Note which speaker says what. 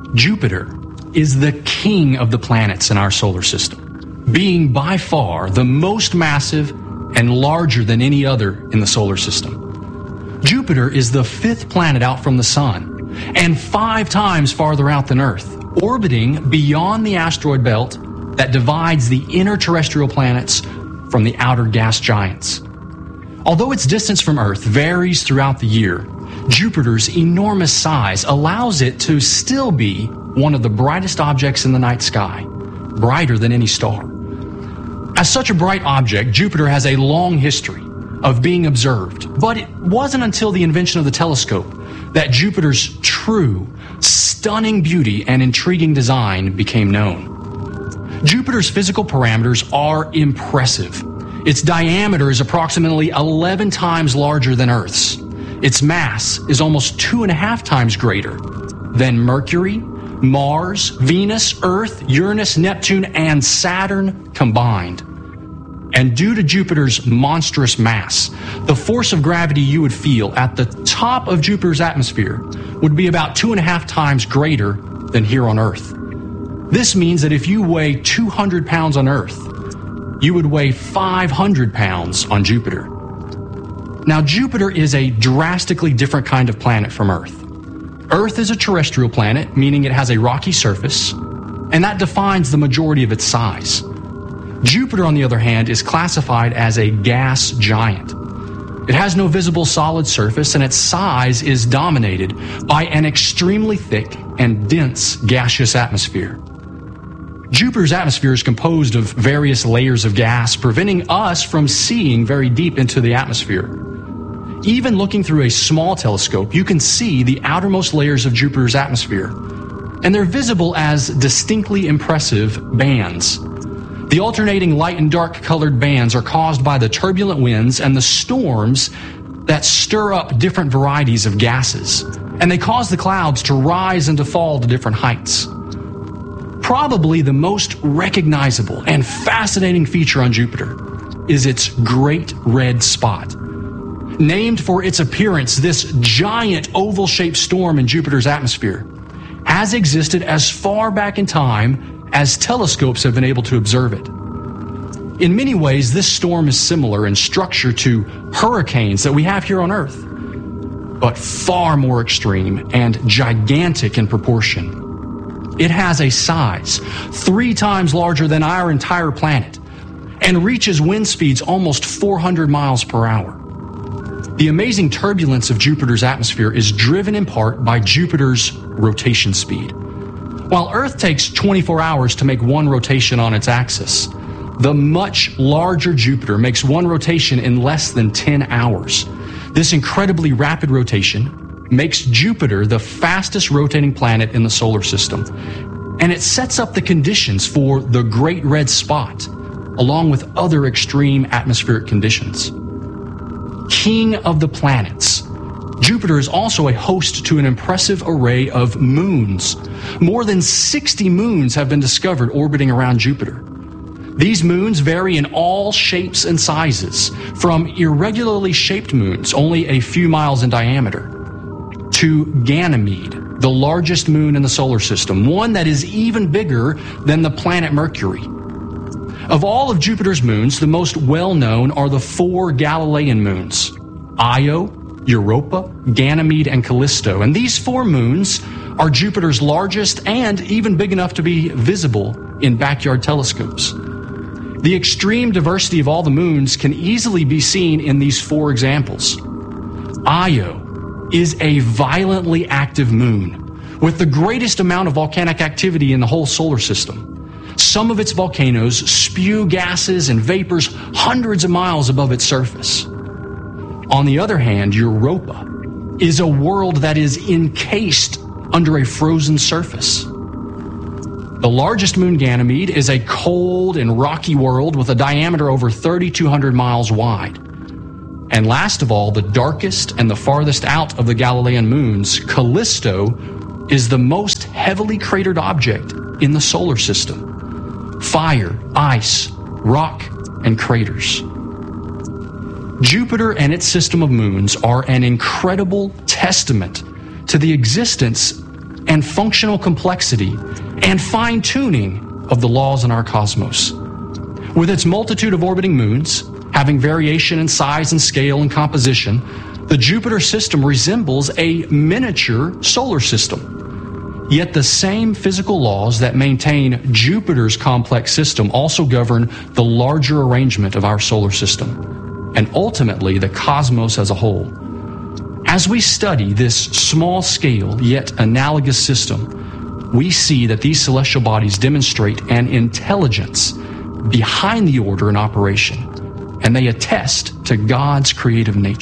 Speaker 1: Jupiter is the king of the planets in our solar system, being by far the most massive and larger than any other in the solar system. Jupiter is the fifth planet out from the Sun and 5 times farther out than Earth, orbiting beyond the asteroid belt that divides the inner terrestrial planets from the outer gas giants. Although its distance from Earth varies throughout the year, Jupiter's enormous size allows it to still be one of the brightest objects in the night sky, brighter than any star. As such a bright object, Jupiter has a long history of being observed, but it wasn't until the invention of the telescope that Jupiter's true, stunning beauty and intriguing design became known. Jupiter's physical parameters are impressive. Its diameter is approximately 11 times larger than Earth's. Its mass is almost 2.5 times greater than Mercury, Mars, Venus, Earth, Uranus, Neptune, and Saturn combined. And due to Jupiter's monstrous mass, the force of gravity you would feel at the top of Jupiter's atmosphere would be about 2.5 times greater than here on Earth. This means that if you weigh 200 pounds on Earth, you would weigh 500 pounds on Jupiter. Now, Jupiter is a drastically different kind of planet from Earth. Earth is a terrestrial planet, meaning it has a rocky surface, and that defines the majority of its size. Jupiter, on the other hand, is classified as a gas giant. It has no visible solid surface, and its size is dominated by an extremely thick and dense gaseous atmosphere. Jupiter's atmosphere is composed of various layers of gas, preventing us from seeing very deep into the atmosphere. Even looking through a small telescope, you can see the outermost layers of Jupiter's atmosphere, and they're visible as distinctly impressive bands. The alternating light and dark colored bands are caused by the turbulent winds and the storms that stir up different varieties of gases, and they cause the clouds to rise and to fall to different heights. Probably the most recognizable and fascinating feature on Jupiter is its Great Red Spot. Named for its appearance, this giant oval-shaped storm in Jupiter's atmosphere has existed as far back in time as telescopes have been able to observe it. In many ways, this storm is similar in structure to hurricanes that we have here on Earth, but far more extreme and gigantic in proportion. It has a size 3 times larger than our entire planet and reaches wind speeds almost 400 miles per hour. The amazing turbulence of Jupiter's atmosphere is driven in part by Jupiter's rotation speed. While Earth takes 24 hours to make one rotation on its axis, the much larger Jupiter makes one rotation in less than 10 hours. This incredibly rapid rotation makes Jupiter the fastest rotating planet in the solar system, and it sets up the conditions for the Great Red Spot, along with other extreme atmospheric conditions. King of the planets, Jupiter is also a host to an impressive array of moons. More than 60 moons have been discovered orbiting around Jupiter. These moons vary in all shapes and sizes, from irregularly shaped moons, only a few miles in diameter, to Ganymede, the largest moon in the solar system, one that is even bigger than the planet Mercury. Of all of Jupiter's moons, the most well-known are the 4 Galilean moons, Io, Europa, Ganymede, and Callisto. And these 4 moons are Jupiter's largest and even big enough to be visible in backyard telescopes. The extreme diversity of all the moons can easily be seen in these 4 examples. Io is a violently active moon with the greatest amount of volcanic activity in the whole solar system. Some of its volcanoes spew gases and vapors hundreds of miles above its surface. On the other hand, Europa is a world that is encased under a frozen surface. The largest moon, Ganymede, is a cold and rocky world with a diameter over 3,200 miles wide. And last of all, the darkest and the farthest out of the Galilean moons, Callisto, is the most heavily cratered object in the solar system. Fire, ice, rock, and craters. Jupiter and its system of moons are an incredible testament to the existence and functional complexity and fine-tuning of the laws in our cosmos. With its multitude of orbiting moons, having variation in size and scale and composition, the Jupiter system resembles a miniature solar system. Yet the same physical laws that maintain Jupiter's complex system also govern the larger arrangement of our solar system, and ultimately the cosmos as a whole. As we study this small-scale yet analogous system, we see that these celestial bodies demonstrate an intelligence behind the order in operation, and they attest to God's creative nature.